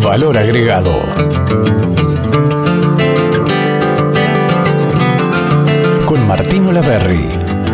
Valor agregado. Con Martín Olaverry.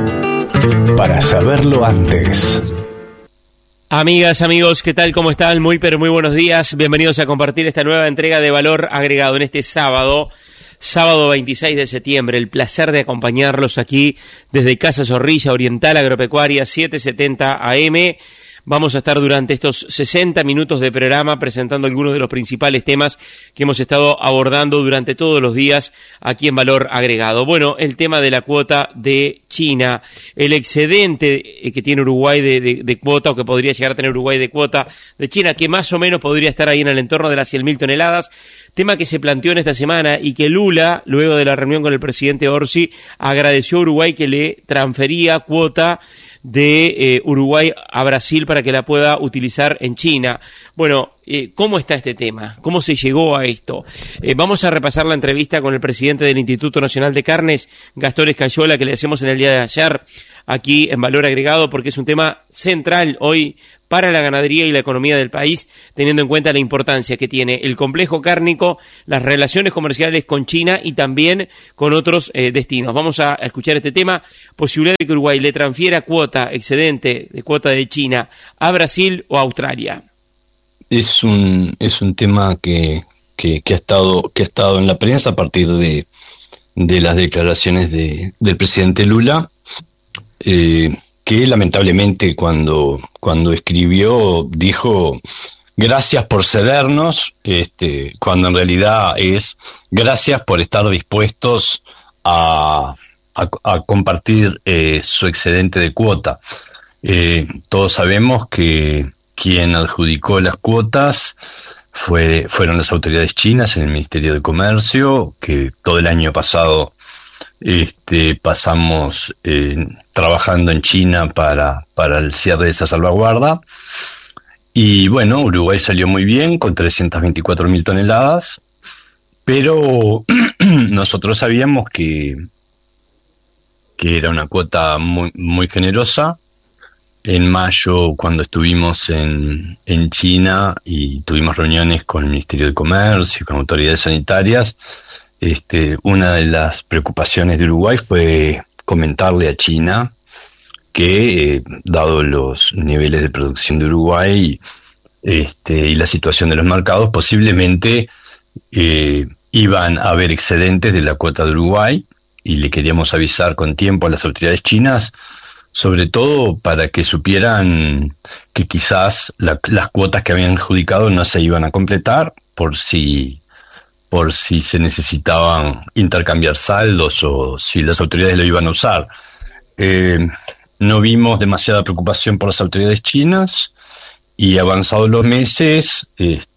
Para saberlo antes. Amigas, amigos, ¿qué tal? ¿Cómo están? Muy buenos días. Bienvenidos a compartir esta nueva entrega de Valor Agregado en este sábado 26 de septiembre. El placer de acompañarlos aquí desde Casa Zorrilla Oriental Agropecuaria 770 AM. Vamos a estar durante estos 60 minutos de programa presentando algunos de los principales temas que hemos estado abordando durante todos los días aquí en Valor Agregado. Bueno, el tema de la cuota de China, el excedente que tiene Uruguay de cuota, o que podría llegar a tener Uruguay de cuota de China, que más o menos podría estar ahí en el entorno de las 100.000 toneladas, tema que se planteó en esta semana y que Lula, luego de la reunión con el presidente Orsi, agradeció a Uruguay que le transfería cuota de Uruguay a Brasil para que la pueda utilizar en China. Bueno, ¿cómo está este tema? ¿Cómo se llegó a esto? Vamos a repasar la entrevista con el presidente del Instituto Nacional de Carnes, Gastón Escayola, que le hacemos en el día de ayer aquí en Valor Agregado, porque es un tema central hoy para la ganadería y la economía del país, teniendo en cuenta la importancia que tiene el complejo cárnico, las relaciones comerciales con China y también con otros destinos. Vamos a escuchar este tema, posibilidad de que Uruguay le transfiera cuota excedente de cuota de China a Brasil o a Australia. Es un tema que ha estado en la prensa a partir de las declaraciones del presidente Lula, que lamentablemente cuando escribió dijo gracias por cedernos, cuando en realidad es gracias por estar dispuestos a compartir su excedente de cuota. Todos sabemos que quien adjudicó las cuotas fueron las autoridades chinas en el Ministerio de Comercio, que todo el año pasado pasamos trabajando en China para el cierre de esa salvaguarda. Y bueno, Uruguay salió muy bien con 324.000 toneladas, pero nosotros sabíamos que era una cuota muy, muy generosa. En mayo, cuando estuvimos en China y tuvimos reuniones con el Ministerio de Comercio y con autoridades sanitarias, una de las preocupaciones de Uruguay fue comentarle a China que, dado los niveles de producción de Uruguay y la situación de los mercados, posiblemente iban a haber excedentes de la cuota de Uruguay, y le queríamos avisar con tiempo a las autoridades chinas, sobre todo para que supieran que quizás las cuotas que habían adjudicado no se iban a completar por si se necesitaban intercambiar saldos o si las autoridades lo iban a usar. No vimos demasiada preocupación por las autoridades chinas, y avanzados los meses,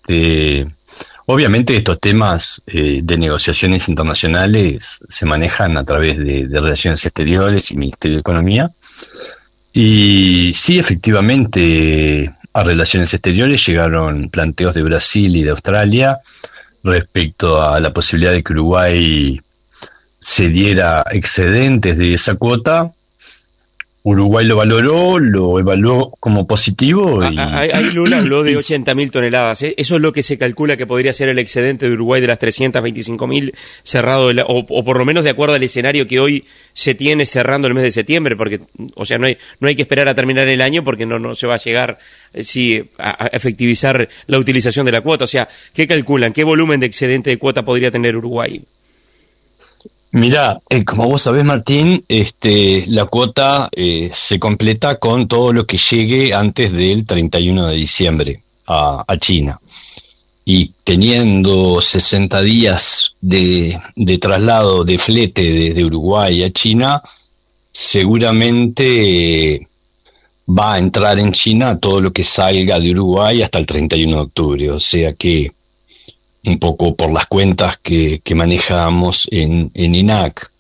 obviamente estos temas de negociaciones internacionales se manejan a través de Relaciones Exteriores y Ministerio de Economía, y sí, efectivamente, a Relaciones Exteriores llegaron planteos de Brasil y de Australia respecto a la posibilidad de que Uruguay cediera excedentes de esa cuota. Uruguay lo evaluó como positivo. Ahí Lula habló de 80.000 toneladas. Eso es lo que se calcula que podría ser el excedente de Uruguay de las 325.000 cerrado, o por lo menos de acuerdo al escenario que hoy se tiene cerrando el mes de septiembre, porque, o sea, no hay que esperar a terminar el año, porque no se va a llegar a efectivizar la utilización de la cuota. O sea, ¿qué calculan? ¿Qué volumen de excedente de cuota podría tener Uruguay? Mirá, como vos sabés, Martín, la cuota se completa con todo lo que llegue antes del 31 de diciembre a China. Y teniendo 60 días de traslado de flete desde Uruguay a China, seguramente va a entrar en China todo lo que salga de Uruguay hasta el 31 de octubre. O sea que, un poco por las cuentas que manejamos en INAC,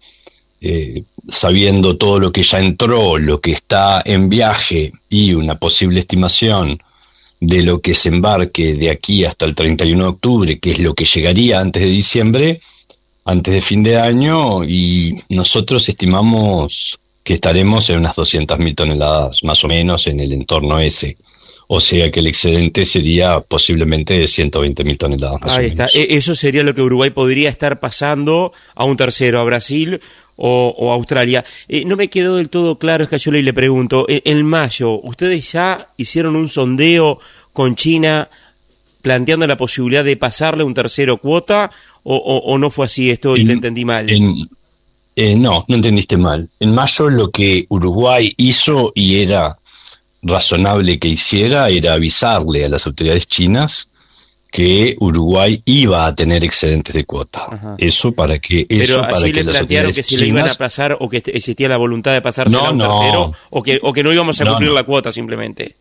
sabiendo todo lo que ya entró, lo que está en viaje y una posible estimación de lo que se embarque de aquí hasta el 31 de octubre, que es lo que llegaría antes de diciembre, antes de fin de año, y nosotros estimamos que estaremos en unas 200.000 toneladas más o menos en el entorno ese. o sea que el excedente sería posiblemente de 120.000 toneladas más Ahí o está. menos. Eso sería lo que Uruguay podría estar pasando a un tercero, a Brasil o a Australia. No me quedó del todo claro, Escayola, y le pregunto, en mayo, ¿ustedes ya hicieron un sondeo con China planteando la posibilidad de pasarle un tercero cuota o no fue así esto y le entendí mal? No entendiste mal. En mayo lo que Uruguay hizo y era razonable que hiciera era avisarle a las autoridades chinas que Uruguay iba a tener excedentes de cuota. Ajá. Eso para que Pero allí le las plantearon autoridades que si le iban a chinas pasar o que existía la voluntad de pasársela a un tercero o que no íbamos a cumplir la cuota simplemente.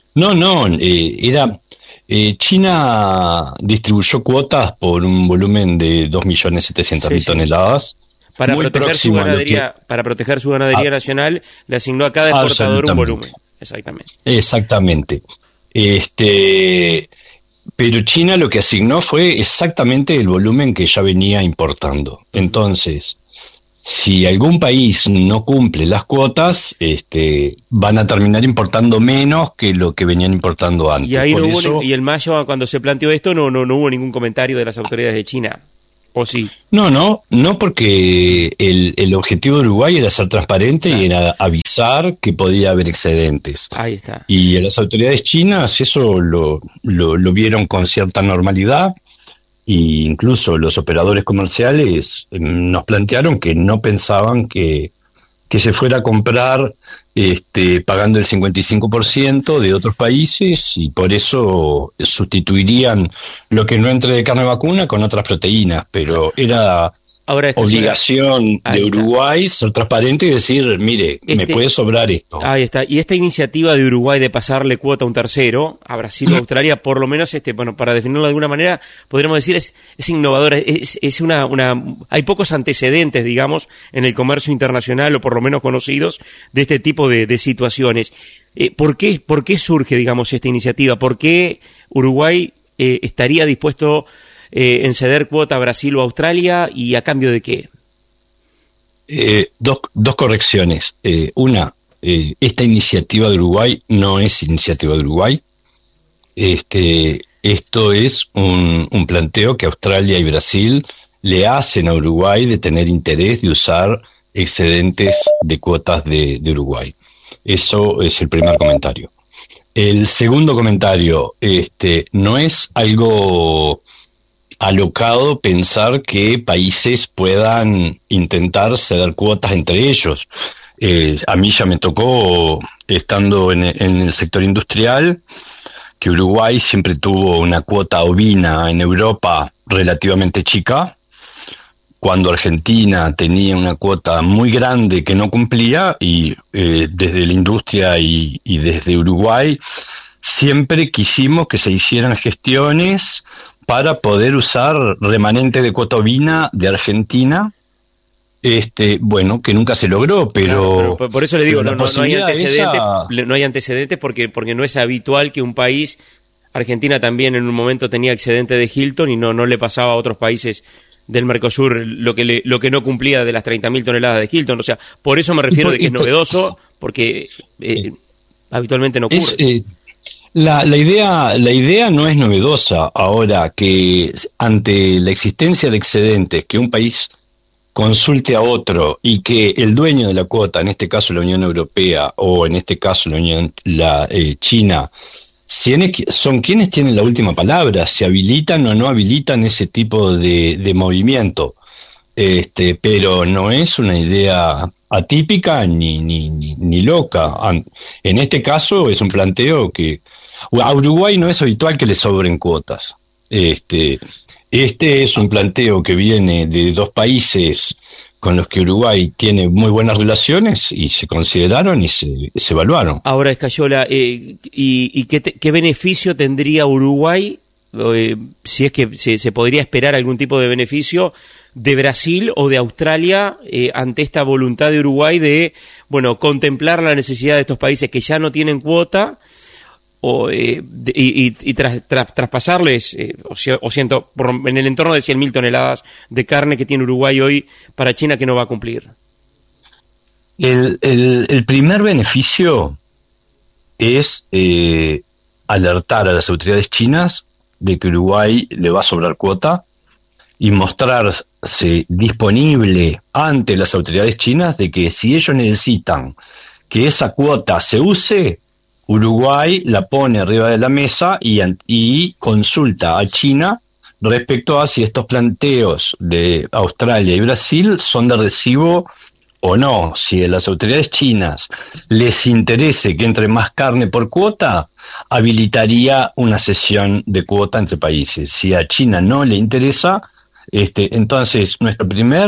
China distribuyó cuotas por un volumen de 2.700.000 toneladas. Para proteger su ganadería nacional, le asignó a cada exportador un volumen. Exactamente. Pero China lo que asignó fue exactamente el volumen que ya venía importando. Entonces, si algún país no cumple las cuotas, van a terminar importando menos que lo que venían importando antes. Y ahí y en mayo, cuando se planteó esto, no hubo ningún comentario de las autoridades de China. ¿O sí? No, porque el objetivo de Uruguay era ser transparente y era avisar que podía haber excedentes. Ahí está. Y las autoridades chinas eso lo vieron con cierta normalidad, e incluso los operadores comerciales nos plantearon que no pensaban que se fuera a comprar pagando el 55% de otros países, y por eso sustituirían lo que no entre de carne vacuna con otras proteínas, pero era obligación de Uruguay ser transparente y decir, mire, me puede sobrar esto. Ahí está. Y esta iniciativa de Uruguay de pasarle cuota a un tercero, a Brasil o Australia, por lo menos, para definirlo de alguna manera, podríamos decir es innovadora. Es una hay pocos antecedentes, digamos, en el comercio internacional, o por lo menos conocidos, de este tipo de situaciones. ¿Por qué surge, digamos, esta iniciativa? ¿Por qué Uruguay estaría dispuesto en ceder cuota a Brasil o Australia, y a cambio de qué? Dos correcciones. Esta iniciativa de Uruguay no es iniciativa de Uruguay. Esto es un planteo que Australia y Brasil le hacen a Uruguay de tener interés de usar excedentes de cuotas de Uruguay. Eso es el primer comentario. El segundo comentario, no es algo alocado pensar que países puedan intentar ceder cuotas entre ellos. A mí ya me tocó, estando en el sector industrial, que Uruguay siempre tuvo una cuota ovina en Europa relativamente chica, cuando Argentina tenía una cuota muy grande que no cumplía, y desde la industria y desde Uruguay siempre quisimos que se hicieran gestiones para poder usar remanente de cuota ovina de Argentina, que nunca se logró, pero... Claro, por eso le digo, no hay antecedentes porque no es habitual que un país, Argentina también en un momento tenía excedente de Hilton y no le pasaba a otros países del Mercosur lo que no cumplía de las 30.000 toneladas de Hilton. O sea, por eso me refiero de que es novedoso, porque habitualmente no ocurre. La idea no es novedosa. Ahora, que ante la existencia de excedentes, que un país consulte a otro y que el dueño de la cuota, en este caso la Unión Europea o en este caso China, son quienes tienen la última palabra, si habilitan o no habilitan ese tipo de movimiento. Pero no es una idea atípica ni loca. En este caso es un planteo que a Uruguay no es habitual que le sobren cuotas. Este es un planteo que viene de dos países con los que Uruguay tiene muy buenas relaciones y se consideraron y se evaluaron. Ahora, Escayola, ¿y qué beneficio tendría Uruguay, si es que se podría esperar algún tipo de beneficio de Brasil o de Australia ante esta voluntad de Uruguay de, contemplar la necesidad de estos países que ya no tienen cuota traspasarles, en el entorno de 100.000 toneladas de carne que tiene Uruguay hoy para China, que no va a cumplir? El primer beneficio es alertar a las autoridades chinas de que Uruguay le va a sobrar cuota y mostrarse disponible ante las autoridades chinas de que si ellos necesitan que esa cuota se use, Uruguay la pone arriba de la mesa y consulta a China respecto a si estos planteos de Australia y Brasil son de recibo o no. Si a las autoridades chinas les interese que entre más carne por cuota, habilitaría una cesión de cuota entre países. Si a China no le interesa, entonces nuestra primer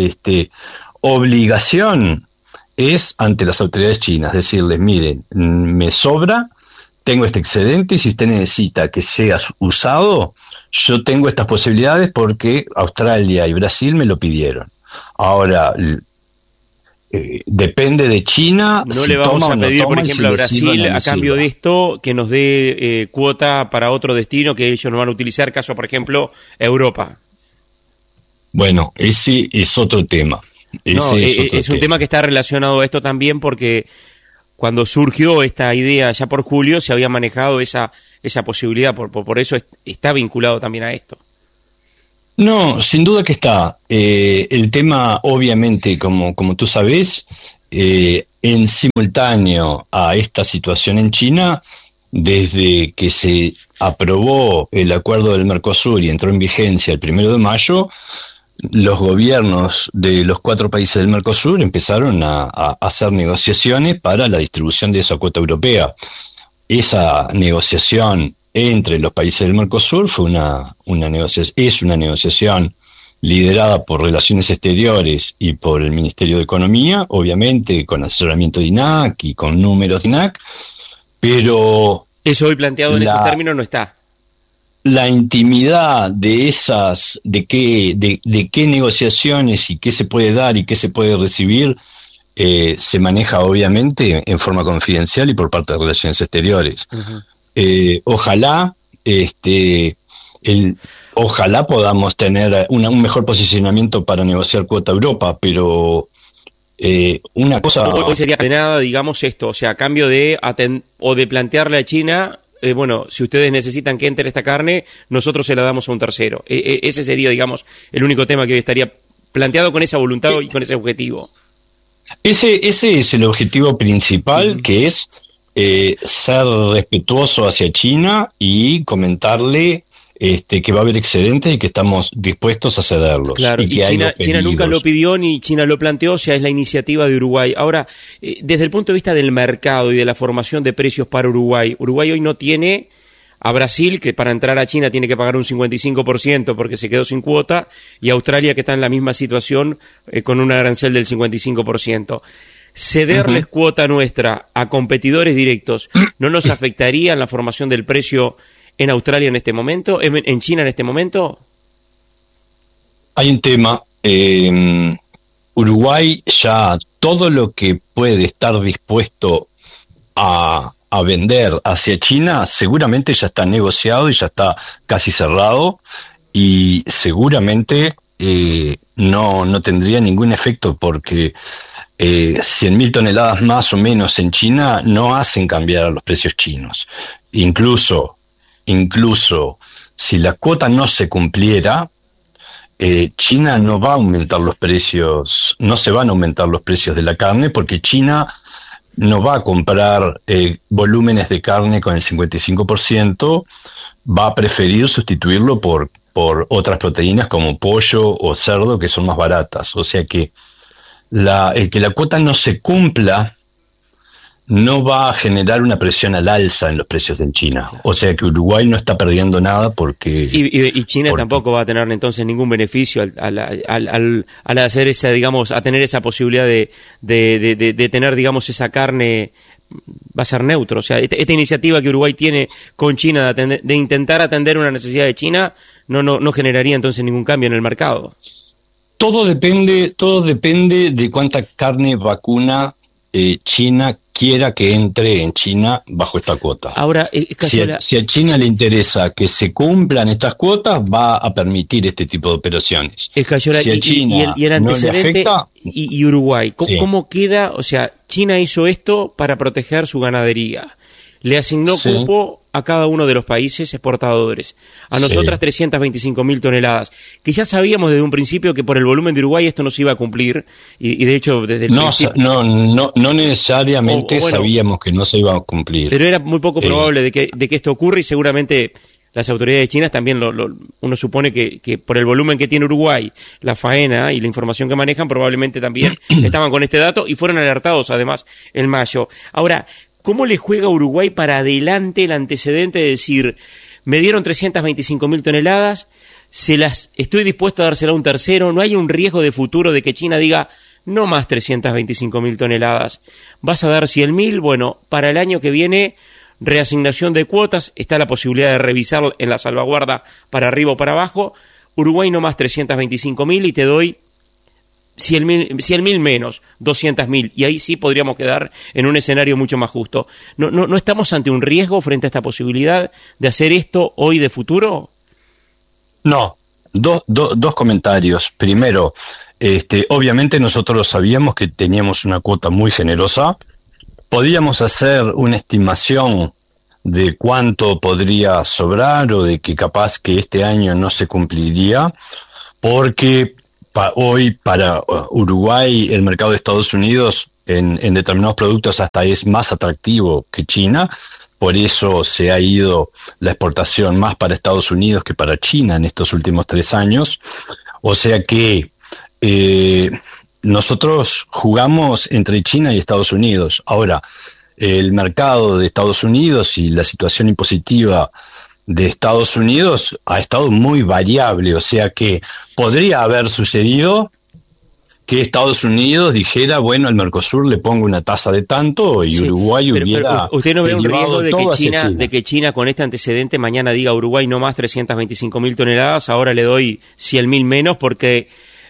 obligación es ante las autoridades chinas decirles: miren, me sobra, tengo este excedente y si usted necesita que sea usado, yo tengo estas posibilidades porque Australia y Brasil me lo pidieron. Ahora, depende de China. No le vamos a pedir, por ejemplo, a Brasil, a cambio de esto, que nos dé cuota para otro destino que ellos no van a utilizar, caso, por ejemplo, Europa. Bueno, ese es otro tema. Es un tema que está relacionado a esto también, porque cuando surgió esta idea ya por julio se había manejado esa posibilidad, por eso está vinculado también a esto. No, sin duda que está. El tema, obviamente, como tú sabes, en simultáneo a esta situación en China, desde que se aprobó el acuerdo del Mercosur y entró en vigencia el 1 de mayo, los gobiernos de los 4 países del Mercosur empezaron a hacer negociaciones para la distribución de esa cuota europea. Esa negociación entre los países del Mercosur fue es una negociación liderada por Relaciones Exteriores y por el Ministerio de Economía, obviamente con asesoramiento de INAC y con números de INAC, pero eso hoy planteado en esos términos no está. La intimidad de qué negociaciones y qué se puede dar y qué se puede recibir se maneja obviamente en forma confidencial y por parte de Relaciones Exteriores. Uh-huh. Ojalá podamos tener un mejor posicionamiento para negociar cuota Europa, pero una cosa... Hoy sería de nada, digamos esto, o sea, a cambio de plantearle a China... bueno, si ustedes necesitan que entre esta carne, nosotros se la damos a un tercero. Ese sería, digamos, el único tema que hoy estaría planteado con esa voluntad y con ese objetivo. Ese es el objetivo principal, que es ser respetuoso hacia China y comentarle que va a haber excedentes y que estamos dispuestos a cederlos. Claro, y China nunca lo pidió ni China lo planteó, o sea, es la iniciativa de Uruguay. Ahora, desde el punto de vista del mercado y de la formación de precios para Uruguay hoy no tiene a Brasil, que para entrar a China tiene que pagar un 55% porque se quedó sin cuota, y Australia, que está en la misma situación con un arancel del 55%. Cederles cuota nuestra a competidores directos, ¿no nos afectaría en la formación del precio en Australia en este momento, en China en este momento? Hay un tema. Uruguay ya todo lo que puede estar dispuesto a vender hacia China seguramente ya está negociado y ya está casi cerrado, y seguramente no tendría ningún efecto porque 100.000 toneladas más o menos en China no hacen cambiar a los precios chinos. Incluso si la cuota no se cumpliera, China no va a aumentar los precios, no se van a aumentar los precios de la carne, porque China no va a comprar volúmenes de carne con el 55%, va a preferir sustituirlo por otras proteínas como pollo o cerdo, que son más baratas. O sea que el que la cuota no se cumpla no va a generar una presión al alza en los precios en China. O sea que Uruguay no está perdiendo nada porque... Y China tampoco va a tener entonces ningún beneficio al hacer esa, digamos, a tener esa posibilidad de tener, digamos, esa carne, va a ser neutro. O sea, esta iniciativa que Uruguay tiene con China de intentar atender una necesidad de China no generaría entonces ningún cambio en el mercado. Todo depende de cuánta carne vacuna China quiera que entre en China bajo esta cuota. Ahora, si a China le interesa que se cumplan estas cuotas, va a permitir este tipo de operaciones. Si a China y el antecedente no le afecta, y Uruguay, ¿cómo queda? O sea, China hizo esto para proteger su ganadería. Le asignó cupo a cada uno de los países exportadores. A nosotras 325.000 toneladas, que ya sabíamos desde un principio que por el volumen de Uruguay esto no se iba a cumplir, y de hecho desde el principio... No necesariamente sabíamos que no se iba a cumplir. Pero era muy poco probable de que esto ocurra, y seguramente las autoridades chinas también uno supone que por el volumen que tiene Uruguay, la faena y la información que manejan, probablemente también estaban con este dato y fueron alertados además en mayo. Ahora, ¿cómo le juega a Uruguay para adelante el antecedente de decir, me dieron 325.000 toneladas, estoy dispuesto a dársela a un tercero, no hay un riesgo de futuro de que China diga, no más 325.000 toneladas, vas a dar 100.000, bueno, para el año que viene, reasignación de cuotas, está la posibilidad de revisar en la salvaguarda para arriba o para abajo, Uruguay no más 325.000 y te doy 100.000 menos, 200.000, y ahí sí podríamos quedar en un escenario mucho más justo. ¿No estamos ante un riesgo frente a esta posibilidad de hacer esto hoy de futuro? No, dos comentarios. Primero, obviamente nosotros sabíamos que teníamos una cuota muy generosa. Podíamos hacer una estimación de cuánto podría sobrar o de que capaz que este año no se cumpliría, porque hoy para Uruguay el mercado de Estados Unidos en determinados productos hasta es más atractivo que China, por eso se ha ido la exportación más para Estados Unidos que para China en estos últimos 3 años, o sea que nosotros jugamos entre China y Estados Unidos. Ahora, el mercado de Estados Unidos y la situación impositiva de Estados Unidos ha estado muy variable, o sea que podría haber sucedido que Estados Unidos dijera, bueno, al Mercosur le pongo una tasa de tanto y Uruguay hubiera... Pero ¿usted no ve un riesgo de que China con este antecedente mañana diga Uruguay no más 325.000 toneladas, ahora le doy 100.000 menos porque...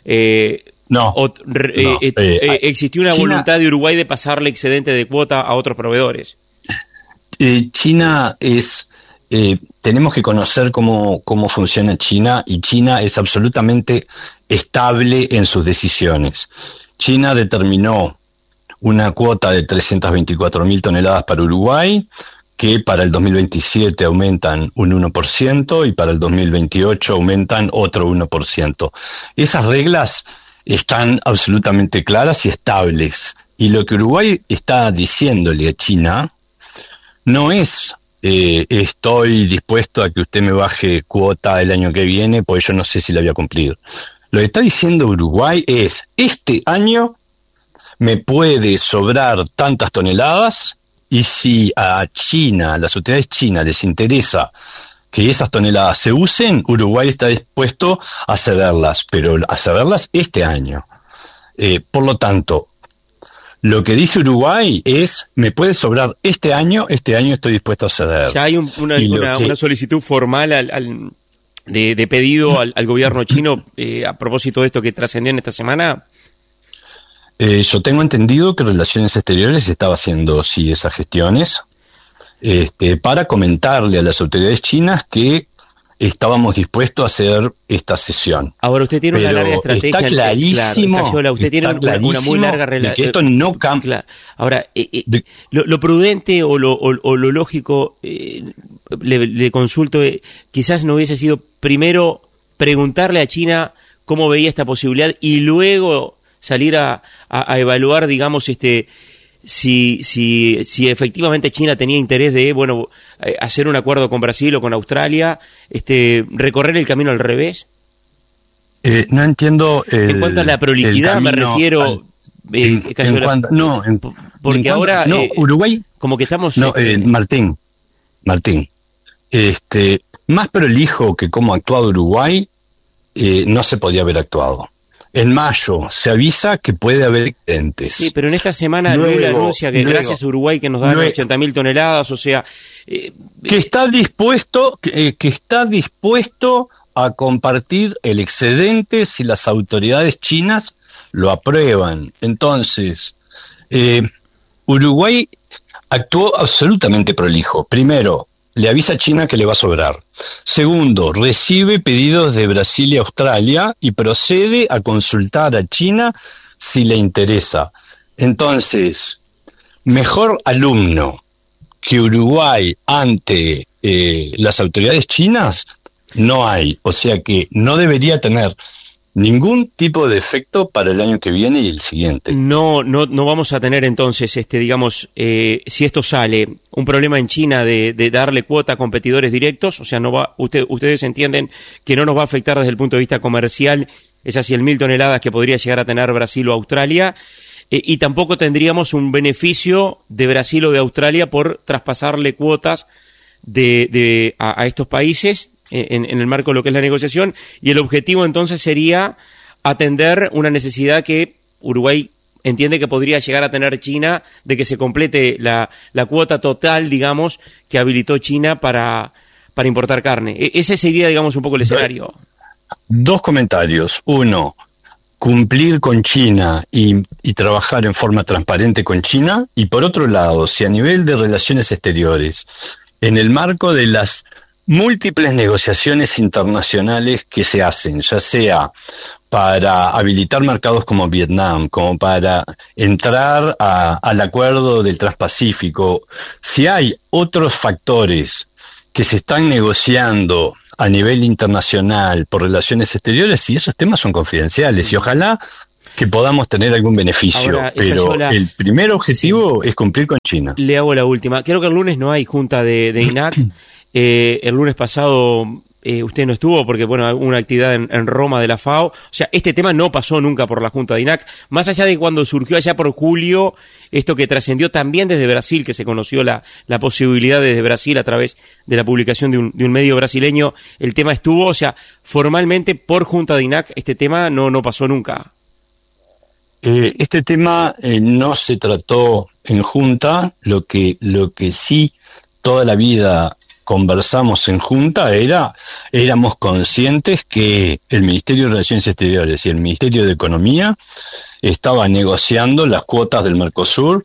existió una voluntad de Uruguay de pasarle excedente de cuota a otros proveedores? China es... tenemos que conocer cómo funciona China, y China es absolutamente estable en sus decisiones. China determinó una cuota de 324.000 toneladas para Uruguay, que para el 2027 aumentan un 1% y para el 2028 aumentan otro 1%. Esas reglas están absolutamente claras y estables, y lo que Uruguay está diciéndole a China no es estoy dispuesto a que usted me baje cuota el año que viene, pues yo no sé si la voy a cumplir. Lo que está diciendo Uruguay es, este año me puede sobrar tantas toneladas, y si a China, a las autoridades chinas les interesa que esas toneladas se usen, Uruguay está dispuesto a cederlas, pero a cederlas este año. Por lo tanto, lo que dice Uruguay es, me puede sobrar este año estoy dispuesto a ceder. Ya hay una solicitud formal de pedido al gobierno chino a propósito de esto que trascendió en esta semana. Yo tengo entendido que Relaciones Exteriores estaba haciendo, sí, esas gestiones, para comentarle a las autoridades chinas que estábamos dispuestos a hacer esta sesión. Ahora, usted tiene una larga estrategia. Está clarísimo. Claro, usted tiene una muy larga relación. Que esto no cambia. Claro. Ahora, lo prudente o lo lógico, le consulto, quizás no hubiese sido primero preguntarle a China cómo veía esta posibilidad y luego salir a evaluar, digamos, si efectivamente China tenía interés de, hacer un acuerdo con Brasil o con Australia, recorrer el camino al revés. No entiendo. En cuanto a la prolijidad me refiero. Porque ahora Uruguay, como que estamos. Martín, más prolijo que cómo ha actuado Uruguay, no se podía haber actuado. En mayo se avisa que puede haber excedentes. Sí, pero en esta semana Lula anuncia que gracias a Uruguay que nos dan 80.000 toneladas, o sea... que está dispuesto a compartir el excedente si las autoridades chinas lo aprueban. Entonces, Uruguay actuó absolutamente prolijo. Primero, le avisa a China que le va a sobrar. Segundo, recibe pedidos de Brasil y Australia y procede a consultar a China si le interesa. Entonces, mejor alumno que Uruguay ante las autoridades chinas, no hay. O sea que no debería tener ningún tipo de efecto para el año que viene y el siguiente. No vamos a tener entonces, digamos, si esto sale, un problema en China de darle cuota a competidores directos, o sea, ustedes entienden que no nos va a afectar desde el punto de vista comercial esas 100.000 toneladas que podría llegar a tener Brasil o Australia, y tampoco tendríamos un beneficio de Brasil o de Australia por traspasarle cuotas a estos países en el marco de lo que es la negociación, y el objetivo entonces sería atender una necesidad que Uruguay entiende que podría llegar a tener China, de que se complete la cuota total, digamos, que habilitó China para importar carne. Ese sería, digamos, un poco el escenario. Dos comentarios. Uno, cumplir con China y trabajar en forma transparente con China. Y por otro lado, si a nivel de relaciones exteriores, en el marco de las múltiples negociaciones internacionales que se hacen, ya sea para habilitar mercados como Vietnam, como para entrar al acuerdo del Transpacífico, si hay otros factores que se están negociando a nivel internacional por relaciones exteriores, y esos temas son confidenciales, y ojalá que podamos tener algún beneficio. Ahora, pero el primer objetivo es cumplir con China. Le hago la última. Creo que el lunes no hay junta de INAC. El lunes pasado usted no estuvo porque, bueno, hubo una actividad en Roma de la FAO. O sea, este tema no pasó nunca por la junta de INAC, más allá de cuando surgió allá por julio, esto que trascendió también desde Brasil, que se conoció la posibilidad desde Brasil a través de la publicación de un medio brasileño. El tema estuvo, o sea, formalmente por junta de INAC este tema no pasó nunca. Este tema no se trató en junta. Lo que sí toda la vida conversamos en junta éramos conscientes que el Ministerio de Relaciones Exteriores y el Ministerio de Economía estaban negociando las cuotas del Mercosur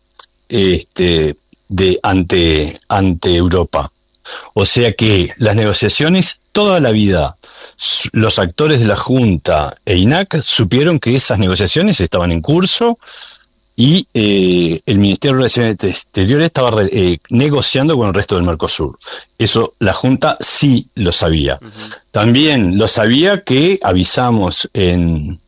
ante Europa. O sea que las negociaciones, toda la vida, los actores de la Junta e INAC supieron que esas negociaciones estaban en curso, y el Ministerio de Relaciones Exteriores estaba negociando con el resto del Mercosur. Eso la Junta sí lo sabía. Uh-huh. También lo sabía que avisamos en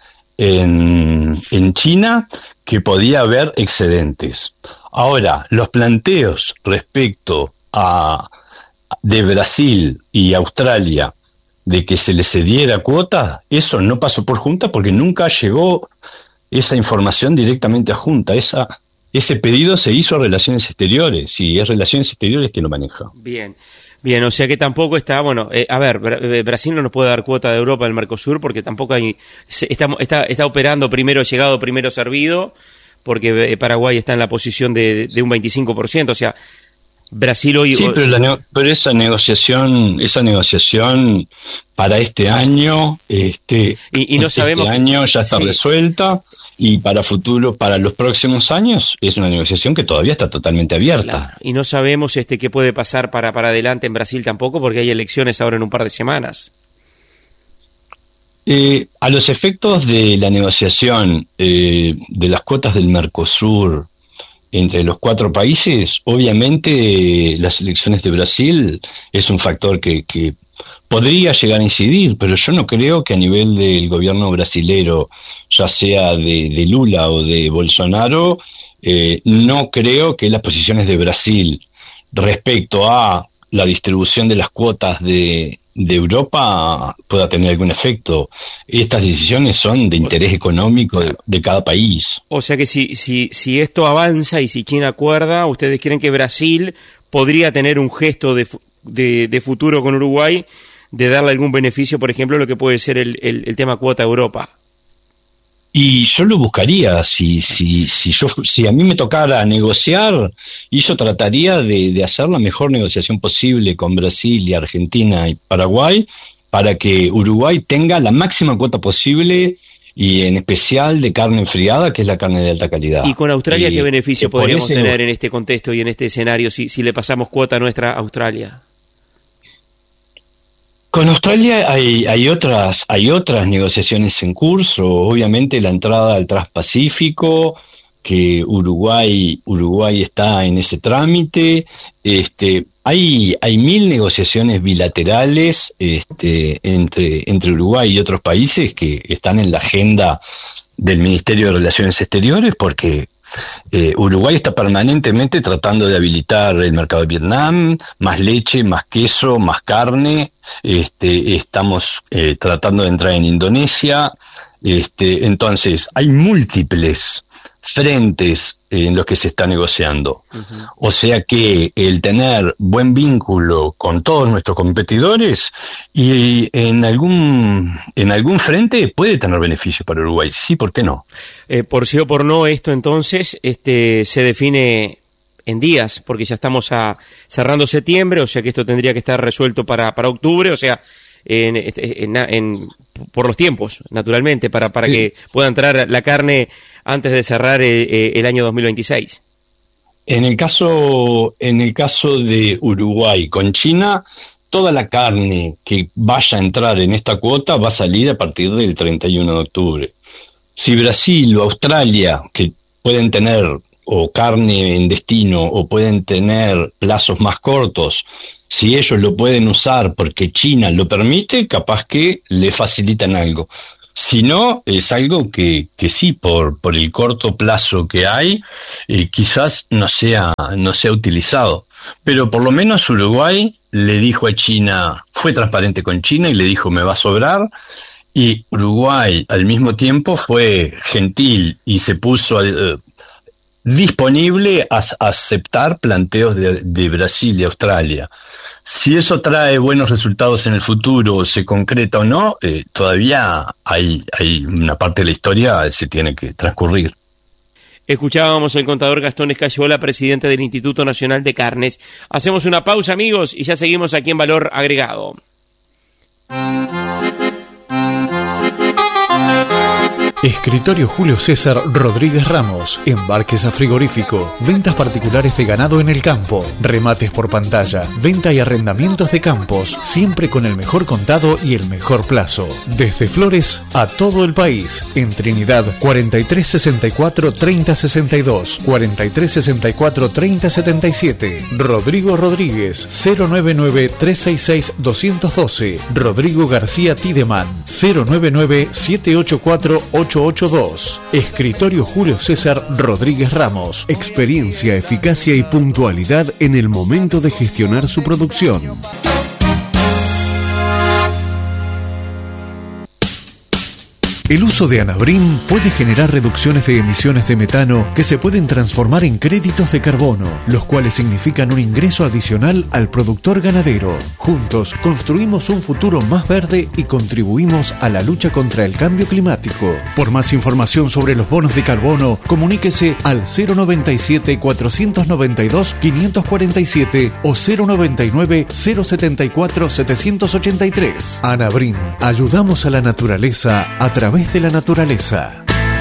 China que podía haber excedentes. Ahora, los planteos respecto de Brasil y Australia de que se les cediera cuota, eso no pasó por Junta porque nunca llegó esa información directamente a Junta. Ese pedido se hizo a Relaciones Exteriores, y es Relaciones Exteriores quien lo maneja. Bien, o sea que tampoco está, Brasil no nos puede dar cuota de Europa del Mercosur porque tampoco está operando primero llegado, primero servido, porque Paraguay está en la posición de un 25%, o sea, Brasil hoy... Sí, pero esa negociación para este año, y no sabemos, este año ya está resuelta, y para los próximos años es una negociación que todavía está totalmente abierta. Claro, y no sabemos qué puede pasar para adelante en Brasil tampoco, porque hay elecciones ahora en un par de semanas. A los efectos de la negociación de las cuotas del Mercosur entre los 4 países, obviamente las elecciones de Brasil es un factor que podría llegar a incidir, pero yo no creo que a nivel del gobierno brasilero, ya sea de Lula o de Bolsonaro, no creo que las posiciones de Brasil respecto a la distribución de las cuotas de Europa pueda tener algún efecto. Estas decisiones son de interés económico de cada país. O sea que si esto avanza y si China acuerda, ¿ustedes creen que Brasil podría tener un gesto de futuro con Uruguay, de darle algún beneficio, por ejemplo, lo que puede ser el tema cuota Europa? Y yo lo buscaría, si a mí me tocara negociar, y yo trataría de hacer la mejor negociación posible con Brasil y Argentina y Paraguay, para que Uruguay tenga la máxima cuota posible, y en especial de carne enfriada, que es la carne de alta calidad. ¿Y con Australia qué beneficio podríamos tener en este contexto y en este escenario si le pasamos cuota a nuestra Australia? Con Australia hay otras negociaciones en curso. Obviamente la entrada al Transpacífico que Uruguay está en ese trámite. Hay 1000 negociaciones bilaterales entre Uruguay y otros países que están en la agenda del Ministerio de Relaciones Exteriores, porque Uruguay está permanentemente tratando de habilitar el mercado de Vietnam, más leche, más queso, más carne. Estamos tratando de entrar en Indonesia. Entonces, hay múltiples frentes en los que se está negociando. Uh-huh. O sea que el tener buen vínculo con todos nuestros competidores y en algún frente puede tener beneficios para Uruguay. Sí, ¿por qué no? Por sí o por no, esto entonces se define en días, porque ya estamos cerrando septiembre, o sea que esto tendría que estar resuelto para octubre, o sea, por los tiempos, naturalmente, para sí, que pueda entrar la carne antes de cerrar el año 2026. En el caso de Uruguay con China, toda la carne que vaya a entrar en esta cuota va a salir a partir del 31 de octubre. Si Brasil o Australia, que pueden tener o carne en destino o pueden tener plazos más cortos, si ellos lo pueden usar porque China lo permite, capaz que le facilitan algo. Si no, es algo que sí, por el corto plazo que hay, quizás no sea utilizado. Pero por lo menos Uruguay le dijo a China, fue transparente con China y le dijo, me va a sobrar. Y Uruguay al mismo tiempo fue gentil y se puso disponible a aceptar planteos de Brasil y Australia. Si eso trae buenos resultados en el futuro, se concreta o no, todavía hay una parte de la historia que se tiene que transcurrir. Escuchábamos al contador Gastón Escayola, presidente del Instituto Nacional de Carnes. Hacemos una pausa, amigos, y ya seguimos aquí en Valor Agregado. Escritorio Julio César Rodríguez Ramos, embarques a frigorífico, ventas particulares de ganado en el campo, remates por pantalla, venta y arrendamientos de campos, siempre con el mejor contado y el mejor plazo. Desde Flores a todo el país, en Trinidad 4364-3062, 4364-3077, Rodrigo Rodríguez 099-366-212, Rodrigo García Tideman 099-784-882. Escritorio Julio César Rodríguez Ramos. Experiencia, eficacia y puntualidad en el momento de gestionar su producción. El uso de Anabrim puede generar reducciones de emisiones de metano que se pueden transformar en créditos de carbono, los cuales significan un ingreso adicional al productor ganadero. Juntos construimos un futuro más verde y contribuimos a la lucha contra el cambio climático. Por más información sobre los bonos de carbono, comuníquese al 097-492-547 o 099-074-783. Anabrim, ayudamos a la naturaleza a través de la naturaleza.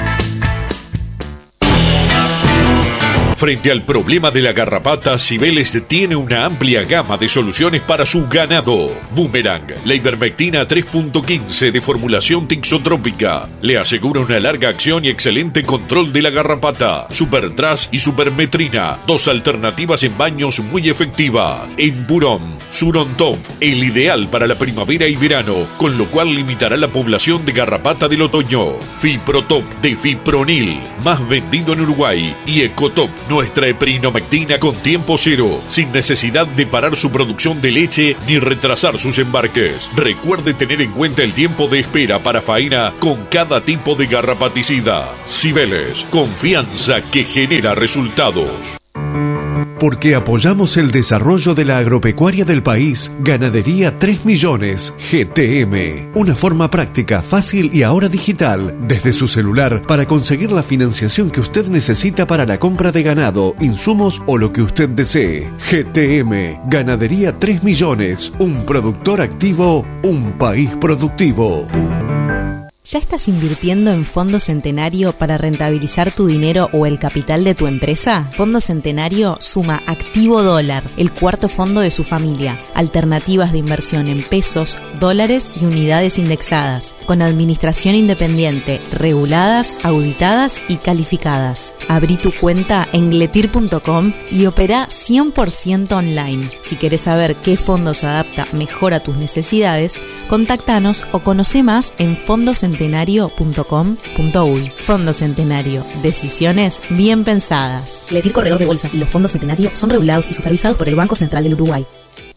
Frente al problema de la garrapata, Cibeles tiene una amplia gama de soluciones para su ganado. Boomerang, la ivermectina 3.15 de formulación tixotrópica, le asegura una larga acción y excelente control de la garrapata. Supertras y Supermetrina, dos alternativas en baños muy efectivas. En Purón, Surontop, el ideal para la primavera y verano, con lo cual limitará la población de garrapata del otoño. Fiprotop de Fipronil, más vendido en Uruguay, y Ecotop, nuestra heprinomectina con tiempo cero, sin necesidad de parar su producción de leche ni retrasar sus embarques. Recuerde tener en cuenta el tiempo de espera para faena con cada tipo de garrapaticida. Cibeles, confianza que genera resultados. Porque apoyamos el desarrollo de la agropecuaria del país, Ganadería 3 Millones, GTM. Una forma práctica, fácil y ahora digital, desde su celular, para conseguir la financiación que usted necesita para la compra de ganado, insumos o lo que usted desee. GTM, Ganadería 3 Millones, un productor activo, un país productivo. ¿Ya estás invirtiendo en Fondo Centenario para rentabilizar tu dinero o el capital de tu empresa? Fondo Centenario suma Activo Dólar, el cuarto fondo de su familia. Alternativas de inversión en pesos, dólares y unidades indexadas, con administración independiente, reguladas, auditadas y calificadas. Abrí tu cuenta en gletir.com y opera 100% online. Si querés saber qué fondo se adapta mejor a tus necesidades, contáctanos o conoce más en fondocentenario.com.uy. Fondo Centenario. Decisiones bien pensadas. Gletir Corredor de Bolsa y los fondos Centenario son regulados y supervisados por el Banco Central del Uruguay.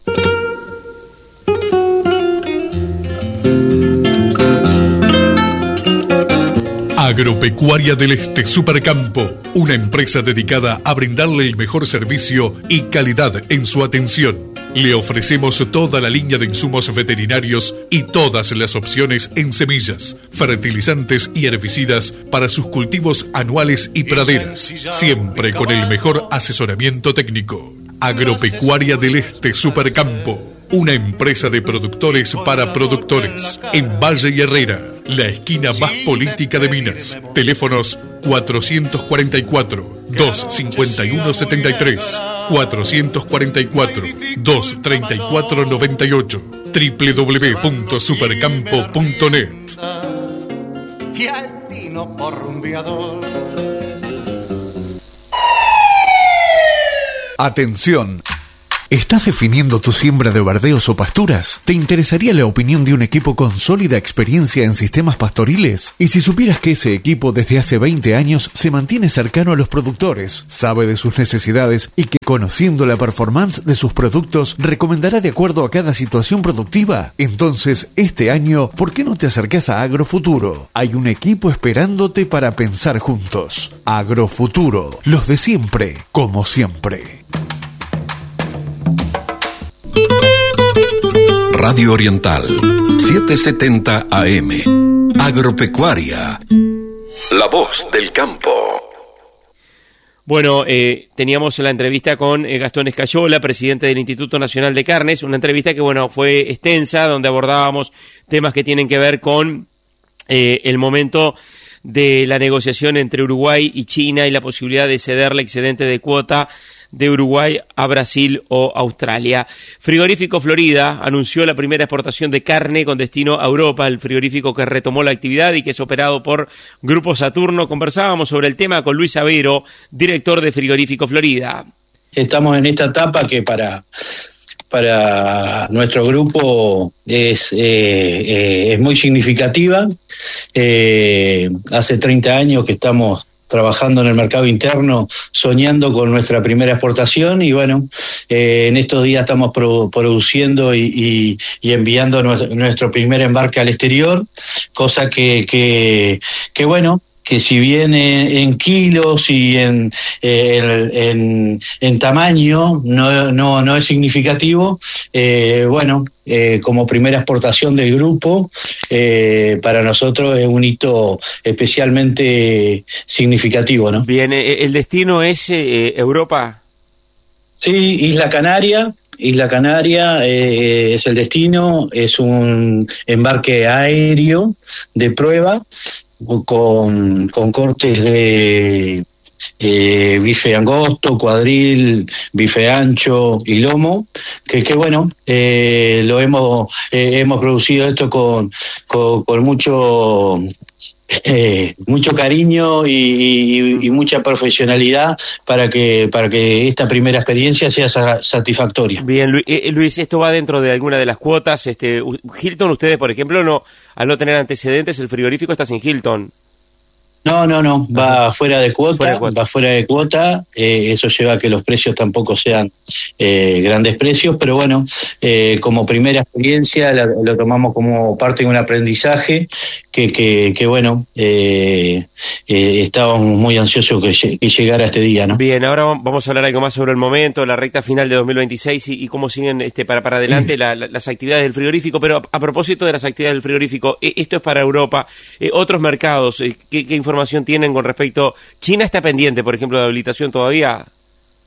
Agropecuaria del Este Supercampo, una empresa dedicada a brindarle el mejor servicio y calidad en su atención. Le ofrecemos toda la línea de insumos veterinarios y todas las opciones en semillas, fertilizantes y herbicidas para sus cultivos anuales y praderas, siempre con el mejor asesoramiento técnico. Agropecuaria del Este Supercampo, una empresa de productores para productores, en Valle y Herrera, la esquina más política de Minas. Teléfonos 444-251-73, 444-234-98, www.supercampo.net. Y al vino porrumbeador. Atención. ¿Estás definiendo tu siembra de verdeos o pasturas? ¿Te interesaría la opinión de un equipo con sólida experiencia en sistemas pastoriles? Y si supieras que ese equipo desde hace 20 años se mantiene cercano a los productores, sabe de sus necesidades y que, conociendo la performance de sus productos, recomendará de acuerdo a cada situación productiva? Entonces, este año, ¿por qué no te acercás a Agrofuturo? Hay un equipo esperándote para pensar juntos. Agrofuturo, los de siempre, como siempre. Radio Oriental, 770 AM. Agropecuaria, la voz del campo. Bueno, teníamos la entrevista con Gastón Escayola, presidente del Instituto Nacional de Carnes, una entrevista que, bueno, fue extensa, donde abordábamos temas que tienen que ver con el momento de la negociación entre Uruguay y China y la posibilidad de cederle excedente de cuota de Uruguay a Brasil o Australia. Frigorífico Florida anunció la primera exportación de carne con destino a Europa, el frigorífico que retomó la actividad y que es operado por Grupo Saturno. Conversábamos sobre el tema con Luis Avero, director de Frigorífico Florida. Estamos en esta etapa que para nuestro grupo es muy significativa. Hace 30 años que estamos trabajando en el mercado interno, soñando con nuestra primera exportación y bueno, en estos días estamos produciendo y enviando nuestro primer embarque al exterior, cosa que bueno, que si bien en kilos y en tamaño no es significativo, bueno, como primera exportación del grupo, para nosotros es un hito especialmente significativo, ¿no? Bien, ¿el destino es Europa? Sí, Isla Canaria es el destino, es un embarque aéreo de prueba, con cortes de bife angosto, cuadril, bife ancho y lomo, que bueno, lo hemos producido esto con mucho cariño y mucha profesionalidad para que esta primera experiencia sea satisfactoria. Bien, Luis, ¿esto va dentro de alguna de las cuotas? Hilton, ustedes, por ejemplo, al no tener antecedentes, el frigorífico está sin Hilton. No, va fuera de cuota, eso lleva a que los precios tampoco sean grandes precios, pero bueno, como primera experiencia lo tomamos como parte de un aprendizaje que bueno, estábamos muy ansiosos que llegara este día, ¿no? Bien, ahora vamos a hablar algo más sobre el momento, la recta final de 2026 y cómo siguen para adelante las actividades del frigorífico, pero a propósito de las actividades del frigorífico, esto es para Europa, otros mercados, ¿qué información tienen con respecto? ¿China está pendiente, por ejemplo, de habilitación todavía?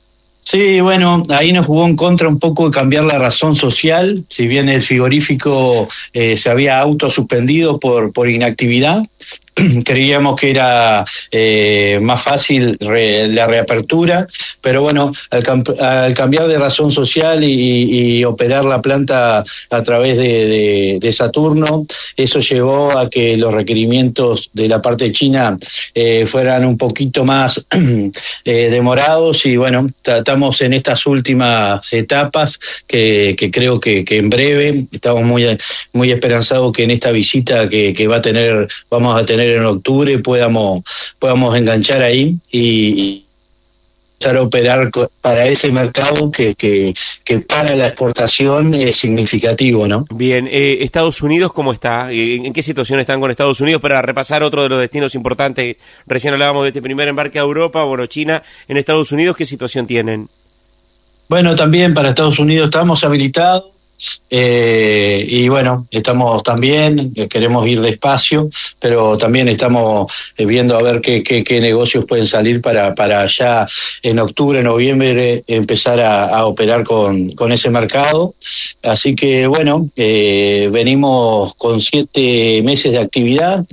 Sí, bueno, ahí nos jugó en contra un poco de cambiar la razón social. Si bien el frigorífico se había autosuspendido por inactividad, creíamos que era más fácil la reapertura, pero bueno, al cambiar de razón social y operar la planta a través de Saturno, eso llevó a que los requerimientos de la parte china fueran un poquito más demorados, y bueno, estamos en estas últimas etapas que creo que en breve estamos muy esperanzados que en esta visita que vamos a tener en octubre podamos enganchar ahí y empezar a operar para ese mercado que para la exportación es significativo, ¿no? Bien, Estados Unidos, ¿cómo está? ¿En qué situación están con Estados Unidos? Para repasar otro de los destinos importantes, recién hablábamos de este primer embarque a Europa, bueno, China, en Estados Unidos, ¿qué situación tienen? Bueno, también para Estados Unidos estamos habilitados. Y bueno, estamos también, queremos ir despacio, pero también estamos viendo a ver qué negocios pueden salir para ya en octubre, noviembre empezar a operar con ese mercado. Así que bueno, venimos con 7 meses de actividad,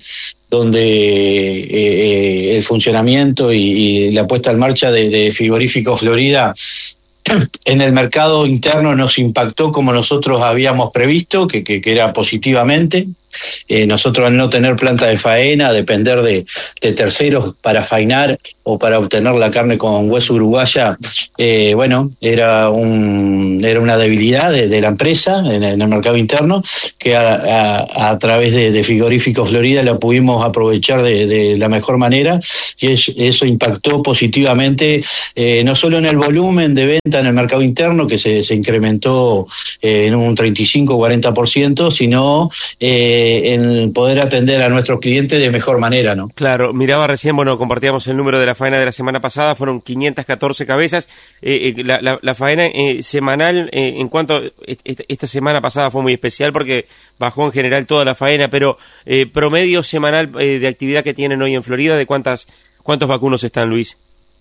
donde el funcionamiento y la puesta en marcha de Frigorífico Florida en el mercado interno nos impactó como nosotros habíamos previsto, que era positivamente. Nosotros, al no tener planta de faena, depender de terceros para faenar o para obtener la carne con hueso uruguaya, bueno, era una debilidad de la empresa en el mercado interno, que a través de Frigorífico Florida la pudimos aprovechar de la mejor manera, y eso impactó positivamente, no solo en el volumen de venta en el mercado interno, que se incrementó en un 35-40%, sino en poder atender a nuestros clientes de mejor manera, ¿no? Claro, miraba recién, bueno, compartíamos el número de la faena de la semana pasada, fueron 514 cabezas. La faena semanal, en cuanto esta semana pasada fue muy especial porque bajó en general toda la faena, pero promedio semanal de actividad que tienen hoy en Florida, ¿de cuántos vacunos están, Luis?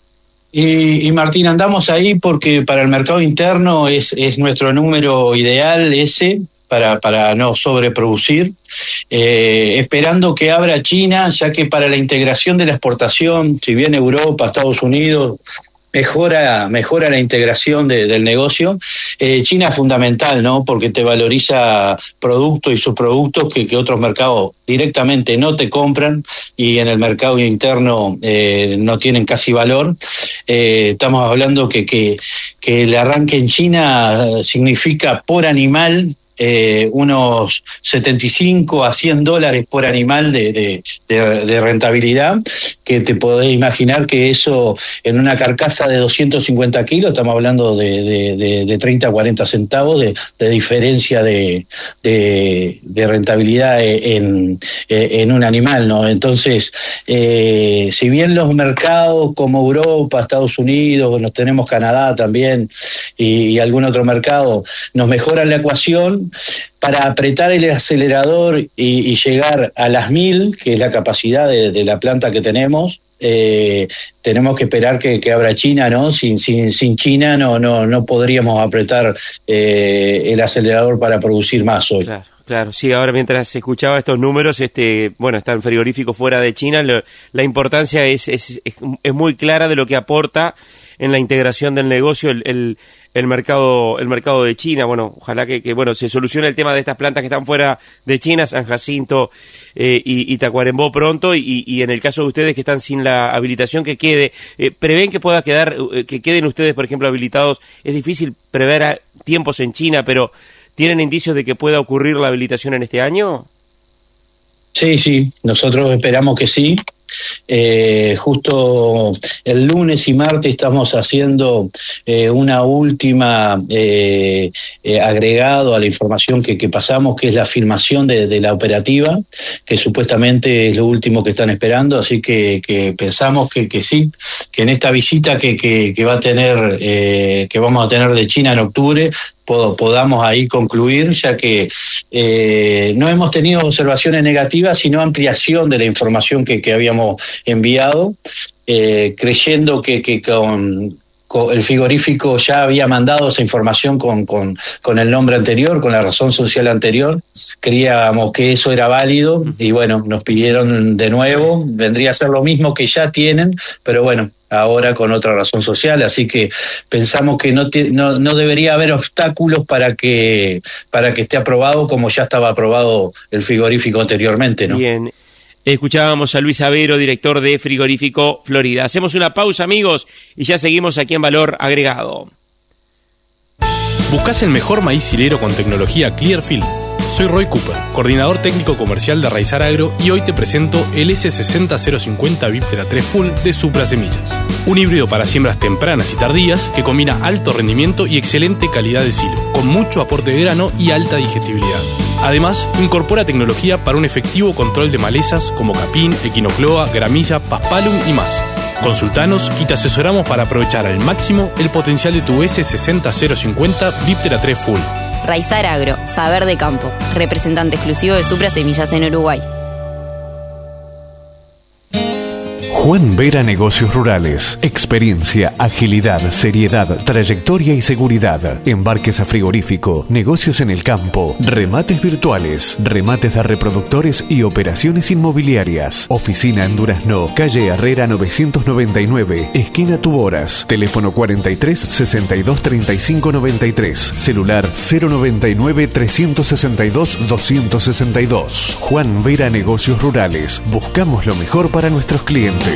Y Martín, andamos ahí porque para el mercado interno es nuestro número ideal ese, para no sobreproducir, esperando que abra China, ya que para la integración de la exportación, si bien Europa, Estados Unidos mejora la integración del negocio, China es fundamental, ¿no? Porque te valoriza productos y subproductos que otros mercados directamente no te compran, y en el mercado interno no tienen casi valor. Estamos hablando que el arranque en China significa por animal unos $75 a $100 por animal de rentabilidad, que te podés imaginar que eso en una carcasa de 250 kilos, estamos hablando de 30 a 40 centavos de diferencia de rentabilidad en un animal, ¿no? Entonces, si bien los mercados como Europa, Estados Unidos, nos tenemos Canadá también y algún otro mercado, nos mejoran la ecuación, para apretar el acelerador y llegar a las 1000, que es la capacidad de la planta que tenemos, tenemos que esperar que abra China, ¿no? Sin China no podríamos apretar el acelerador para producir más hoy. Claro, sí, ahora mientras escuchaba estos números, bueno, está el frigorífico fuera de China, la importancia es muy clara de lo que aporta en la integración del negocio el mercado de China. Bueno, ojalá que bueno, se solucione el tema de estas plantas que están fuera de China, San Jacinto y Tacuarembó pronto, y en el caso de ustedes que están sin la habilitación, que quede, ¿prevén que que queden ustedes, por ejemplo, habilitados? Es difícil prever tiempos en China, pero ¿tienen indicios de que pueda ocurrir la habilitación en este año? Sí, nosotros esperamos que sí. Justo el lunes y martes estamos haciendo una última agregado a la información que pasamos, que es la filmación de la operativa, que supuestamente es lo último que están esperando, así que pensamos que sí, que en esta visita que va a tener, que vamos a tener de China en octubre, podamos ahí concluir, ya que no hemos tenido observaciones negativas, sino ampliación de la información que habíamos enviado, creyendo que el frigorífico ya había mandado esa información con el nombre anterior, con la razón social anterior. Creíamos que eso era válido y bueno, nos pidieron de nuevo. Vendría a ser lo mismo que ya tienen, pero bueno, ahora con otra razón social, así que pensamos que no debería haber obstáculos para que esté aprobado como ya estaba aprobado el frigorífico anteriormente, ¿no? Bien. Escuchábamos a Luis Avero, director de Frigorífico Florida. Hacemos una pausa, amigos, y ya seguimos aquí en Valor Agregado. ¿Buscás el mejor maíz hilero con tecnología Clearfield? Soy Roy Cooper, coordinador técnico comercial de Raizar Agro, y hoy te presento el S60050 Viptera 3 Full de Supra Semillas. Un híbrido para siembras tempranas y tardías que combina alto rendimiento y excelente calidad de silo, con mucho aporte de grano y alta digestibilidad. Además, incorpora tecnología para un efectivo control de malezas como capín, equinocloa, gramilla, paspalum y más. Consultanos y te asesoramos para aprovechar al máximo el potencial de tu S60050 Viptera 3 Full. Raizar Agro, saber de campo, representante exclusivo de Supra Semillas en Uruguay. Juan Vera Negocios Rurales. Experiencia, agilidad, seriedad, trayectoria y seguridad. Embarques a frigorífico, negocios en el campo, remates virtuales, remates de reproductores y operaciones inmobiliarias. Oficina en Durazno, calle Herrera 999, esquina Tuboras. Teléfono 43 62 35 93. Celular 099 362 262. Juan Vera Negocios Rurales. Buscamos lo mejor para nuestros clientes.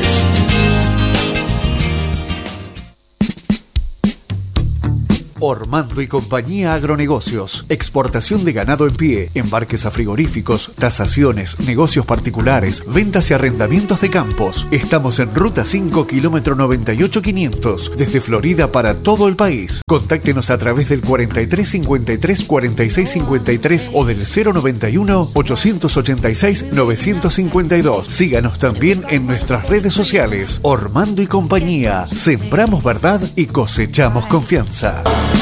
Ormando y Compañía Agronegocios. Exportación de ganado en pie, embarques a frigoríficos, tasaciones, negocios particulares, ventas y arrendamientos de campos. Estamos en Ruta 5, kilómetro 98500, desde Florida para todo el país. Contáctenos a través del 43 53 46 53 o del 091 886 952. Síganos también en nuestras redes sociales. Ormando y Compañía. Sembramos verdad y cosechamos confianza.